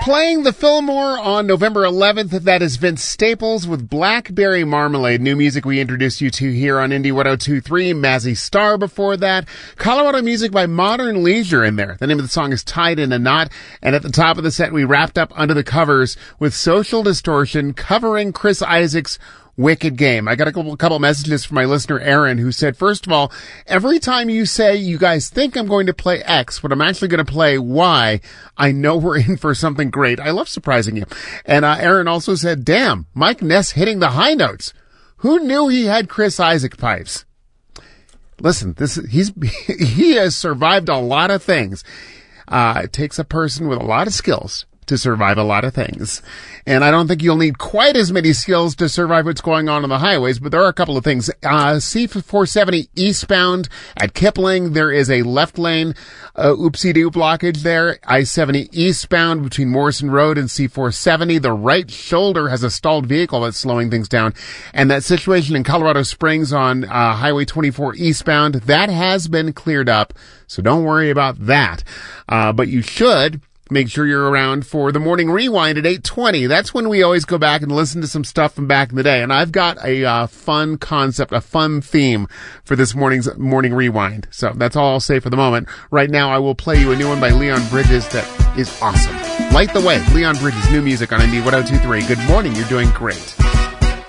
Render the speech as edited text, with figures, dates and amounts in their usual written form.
Playing the Fillmore on November 11th, that is Vince Staples with Blackberry Marmalade, new music we introduced you to here on Indie 102.3. Mazzy Star before that. Colorado music by Modern Leisure in there. The name of the song is Tied in a Knot. And at the top of the set, we wrapped up Under the Covers with Social Distortion covering Chris Isaak's Wicked Game. I got a couple messages from my listener, Aaron, who said, first of all, every time you say you guys think I'm going to play X, but I'm actually going to play Y, I know we're in for something great. I love surprising you. And Aaron also said, damn, Mike Ness hitting the high notes. Who knew he had Chris Isaak pipes? Listen, he has survived a lot of things. It takes a person with a lot of skills to survive a lot of things. And I don't think you'll need quite as many skills to survive what's going on the highways, but there are a couple of things. C470 eastbound at Kipling, there is a left lane, oopsie-doo blockage there. I-70 eastbound between Morrison Road and C470. The right shoulder has a stalled vehicle that's slowing things down. And that situation in Colorado Springs on Highway 24 eastbound, that has been cleared up. So don't worry about that. But you should make sure you're around for the Morning Rewind at 8:20. That's when we always go back and listen to some stuff from back in the day. And I've got a fun concept, a fun theme for this morning's Morning Rewind. So that's all I'll say for the moment. Right now, I will play you a new one by Leon Bridges that is awesome. Light the Way, Leon Bridges, new music on Indie 102.3. Good morning, you're doing great.